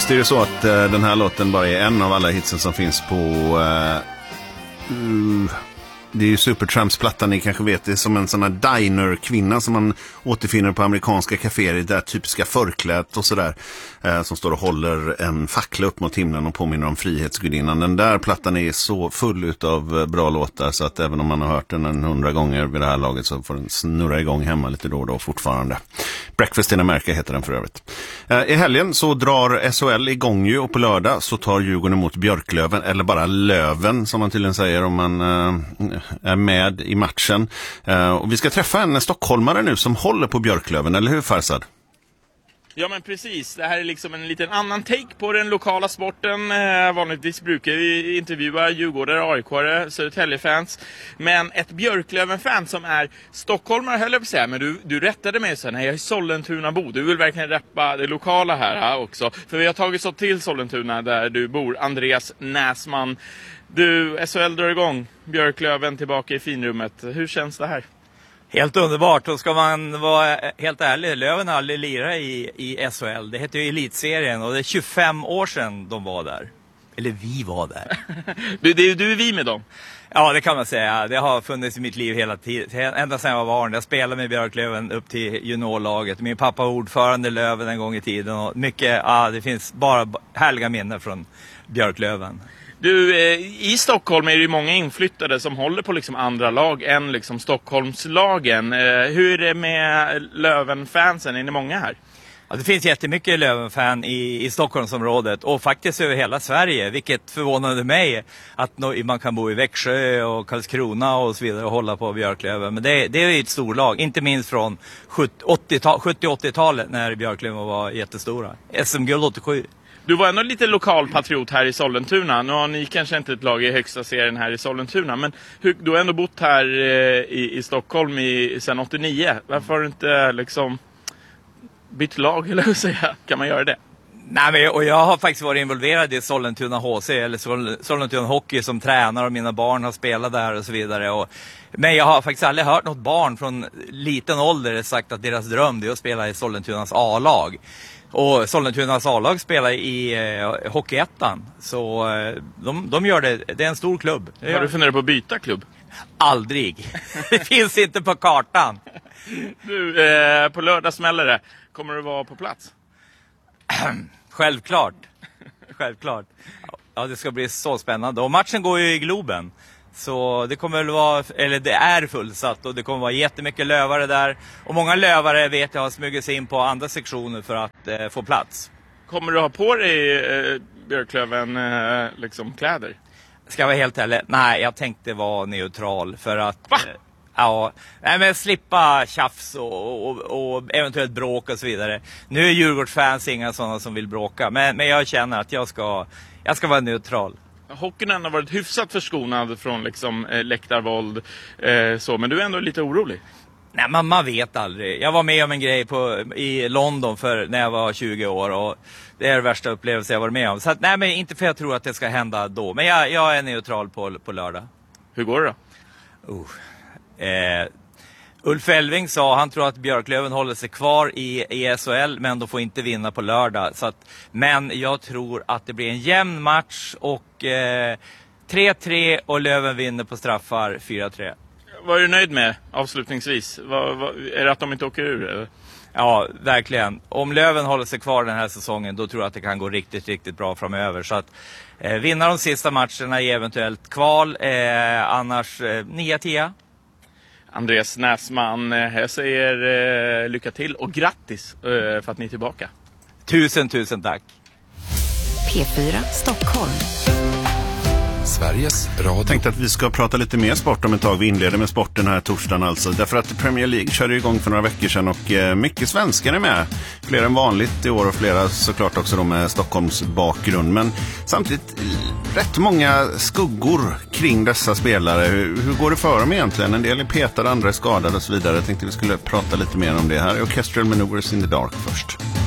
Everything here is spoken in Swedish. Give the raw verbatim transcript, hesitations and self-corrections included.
Visst är det så att uh, den här låten bara är en av alla hitsen som finns på... Uh, uh, det är ju Supertramps-plattan, ni kanske vet. Det är som en sån här diner-kvinna som man återfinner på amerikanska kaféer i det där typiska förklädet och sådär. Eh, som står och håller en fackla upp mot himlen och påminner om frihetsgudinnan. Den där plattan är så full utav bra låtar så att även om man har hört den en hundra gånger vid det här laget så får den snurra igång hemma lite då och då fortfarande. Breakfast in America heter den för övrigt. Eh, I helgen så drar S H L igång ju och på lördag så tar Djurgården emot Björklöven, eller bara Löven som man tydligen säger om man eh, är med i matchen. Eh, och vi ska träffa en stockholmare nu som håller på Björklöven, eller hur Farsad? Ja men precis, det här är liksom en liten annan take på den lokala sporten. Eh, vanligtvis brukar vi intervjua Djurgårdare, A I K-are, Södertälje-fans. Men ett Björklöven-fan som är stockholmare höll jag på att säga. Men du, du rättade mig så här, nej jag är Sollentuna-bo. Du vill verkligen rappa det lokala här också. För vi har tagit så till Sollentuna där du bor, Andreas Näsman. Du, S H L drar igång, Björklöven tillbaka i finrummet. Hur känns det här? Helt underbart, och ska man vara helt ärlig, Löven har aldrig lirat i, i S H L. Det heter ju Elitserien och det är tjugofem år sedan de var där. Eller vi var där. du, du, du är vi med dem? Ja, det kan man säga. Det har funnits i mitt liv hela tiden. Ända sedan jag var barn. Jag spelade med Björklöven upp till juniorlaget. Min pappa var ordförande i Löven en gång i tiden. Och mycket, ja, det finns bara härliga minnen från Björklöven. Du, eh, i Stockholm är det ju många inflyttade som håller på liksom andra lag än liksom Stockholmslagen. Eh, hur är det med Löven-fansen? Är det många här? Ja, det finns jättemycket Löven-fan i, i Stockholmsområdet och faktiskt över hela Sverige, vilket förvånade mig att no, man kan bo i Växjö och Karlskrona och så vidare och hålla på Björklöven. Men det, det är ju ett storlag, inte minst från sjuttio-åttiotalet när Björklöven var jättestora. S M-guld åttiosju. Du var ändå lite lokalpatriot här i Sollentuna. Nu har ni kanske inte ett lag i högsta serien här i Sollentuna. Men hur, du har ändå bott här eh, i, i Stockholm i, sedan åttionio. Varför har du inte liksom bytt lag, eller hur säga? Kan man göra det? Nej, men, och jag har faktiskt varit involverad i Sollentuna H C eller Sollentuna Hockey som tränare och mina barn har spelat där och så vidare. Och, men jag har faktiskt aldrig hört något barn från liten ålder sagt att deras dröm är att spela i Sollentunas A-lag. Och Sollentunas A-lag spelar i eh, Hockeyettan. Så eh, de, de gör det. Det är en stor klubb. Har du funderat på att byta klubb? Aldrig. Det finns inte på kartan. Du, eh, på lördag smäller det. Kommer du vara på plats? Självklart. Självklart. Ja, det ska bli så spännande. Och matchen går ju i Globen. Så det kommer väl vara, eller det är fullsatt och det kommer vara jättemycket lövare där. Och många lövare vet jag har smugit sig in på andra sektioner för att eh, få plats. Kommer du ha på dig eh, Björklöven eh, liksom kläder? Ska jag vara helt ärlig? Nej, jag tänkte vara neutral för att... Va? Eh, ja, nej, men slippa tjafs och, och, och eventuellt bråk och så vidare. Nu är Djurgårdsfans inga sådana som vill bråka. Men, men jag känner att jag ska, jag ska vara neutral. Hockeyn har varit hyfsat förskonad från liksom, eh, läktarvåld, eh, så, men du är ändå lite orolig. Nej, man, man vet aldrig. Jag var med om en grej på, i London för när jag var tjugo år och det är det värsta upplevelse jag varit med om. Så att, nej, men inte för jag tror att det ska hända då. Men jag, jag är neutral på, på lördag. Hur går det då? Uh, eh, Ulf Elving sa han tror att Björklöven håller sig kvar i, i S H L men de får inte vinna på lördag. Så att, men jag tror att det blir en jämn match och eh, tre tre och Löven vinner på straffar fyra tre. Vad är du nöjd med avslutningsvis? Vad, vad, är det att de inte åker ur eller? Ja, verkligen. Om Löven håller sig kvar den här säsongen då tror jag att det kan gå riktigt, riktigt bra framöver. Så att eh, vinna de sista matcherna i eventuellt kval, eh, annars eh, nio tio. Andreas Näsman, jag säger eh, lycka till och grattis eh, för att ni är tillbaka. Tusen, tusen tack. P fyra Stockholm. Sveriges Radio. Jag tänkte att vi ska prata lite mer sport om ett tag. Vi inleder med sporten här torsdagen alltså. Därför att Premier League körde igång för några veckor sedan och eh, mycket svenskar är med. Fler än vanligt i år och flera såklart också då med Stockholms bakgrund. Men samtidigt rätt många skuggor kring dessa spelare. Hur, hur går det för dem egentligen? En del är petade, andra är skadade och så vidare. Jag tänkte vi skulle prata lite mer om det här. Orchestral Maneuvers in the Dark först.